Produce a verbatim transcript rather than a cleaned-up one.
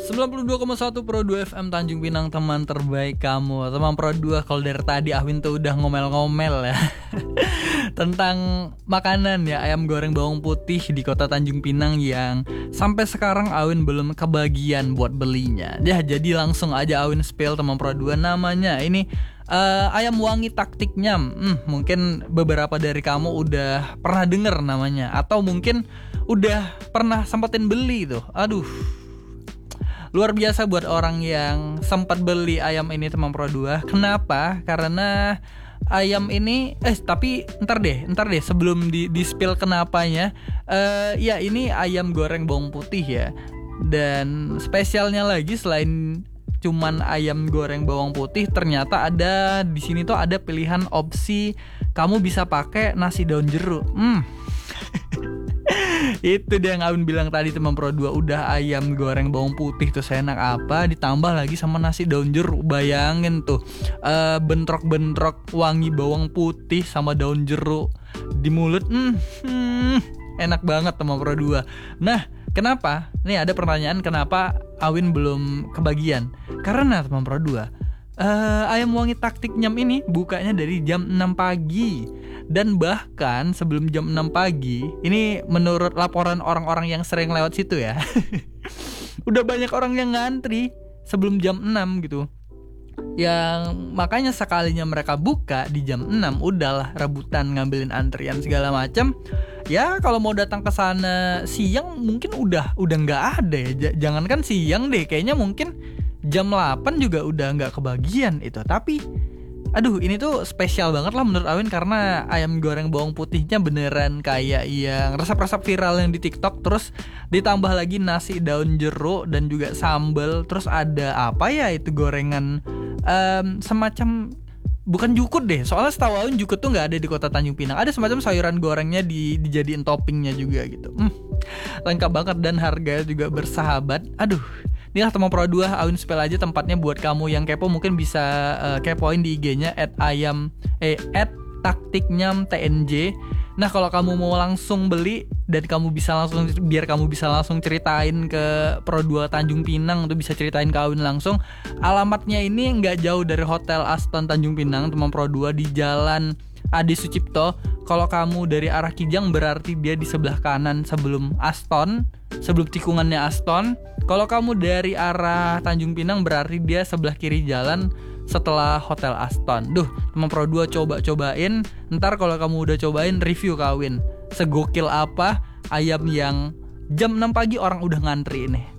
sembilan puluh dua koma satu Pro dua F M Tanjung Pinang, teman terbaik kamu. Teman Pro dua, kalau dari tadi Awin tuh udah ngomel-ngomel ya tentang makanan ya, ayam goreng bawang putih di kota Tanjung Pinang yang sampai sekarang Awin belum kebagian buat belinya. Ya, jadi langsung aja Awin spill teman Pro dua namanya. Ini uh, ayam wangi taktik nyam. hmm, Mungkin beberapa dari kamu udah pernah denger namanya, atau mungkin udah pernah sempetin beli tuh. Aduh, luar biasa buat orang yang sempat beli ayam ini teman Pro dua. Kenapa? Karena ayam ini eh tapi ntar deh, ntar deh sebelum di, di spill kenapanya. Uh, ya ini ayam goreng bawang putih ya. Dan spesialnya lagi, selain cuman ayam goreng bawang putih, ternyata ada di sini tuh ada pilihan opsi kamu bisa pakai nasi daun jeruk. Hmm. Itu dia yang Awin bilang tadi teman Pro dua, udah ayam goreng bawang putih tuh seenak apa, ditambah lagi sama nasi daun jeruk. Bayangin tuh uh, bentrok-bentrok wangi bawang putih sama daun jeruk di mulut. hmm, hmm, Enak banget teman Pro dua. Nah, kenapa? Nih ada pertanyaan, kenapa Awin belum kebagian? Karena teman Pro dua, Uh, ayam wangi taktik nyam ini bukanya dari jam enam pagi. Dan bahkan sebelum jam enam pagi, ini menurut laporan orang-orang yang sering lewat situ ya udah banyak orang yang ngantri sebelum jam enam gitu. Yang makanya sekalinya mereka buka di jam enam, udahlah rebutan ngambilin antrian segala macam. Ya kalau mau datang ke sana siang mungkin udah udah nggak ada ya. J- jangankan siang deh, kayaknya mungkin jam delapan juga udah gak kebagian itu. Tapi aduh, ini tuh spesial banget lah menurut Awin, karena ayam goreng bawang putihnya beneran kayak yang resep-resep viral yang di TikTok. Terus ditambah lagi nasi daun jeruk dan juga sambal. Terus ada apa ya itu gorengan um, semacam, bukan jukut deh, soalnya setahu Awin jukut tuh gak ada di kota Tanjung Pinang. Ada semacam sayuran gorengnya di, dijadiin toppingnya juga gitu. hmm, Lengkap banget dan harganya juga bersahabat. Aduh, inilah teman Pro dua, Awin spell aja tempatnya buat kamu yang kepo. Mungkin bisa uh, kepoin di I G-nya at ayam eh at taktiknyam T N J. Nah, kalau kamu mau langsung beli dan kamu bisa langsung, biar kamu bisa langsung ceritain ke Pro dua Tanjung Pinang, tuh bisa ceritain ke Awin langsung. Alamatnya ini nggak jauh dari Hotel Aston Tanjung Pinang teman Pro dua, di Jalan Adi Sucipto. Kalau kamu dari arah Kijang berarti dia di sebelah kanan sebelum Aston, sebelum tikungannya Aston. Kalau kamu dari arah Tanjung Pinang berarti dia sebelah kiri jalan setelah Hotel Aston. Duh, teman Pro dua coba-cobain. Ntar kalau kamu udah cobain, review Kawin segokil apa ayam yang jam enam pagi orang udah ngantri ini.